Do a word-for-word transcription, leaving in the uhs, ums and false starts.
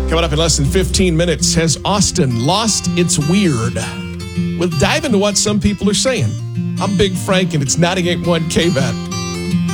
Coming up in less than fifteen minutes, has Austin lost its weird? We'll dive into what some people are saying. I'm Big Frank, and it's ninety-eight point one K V A T.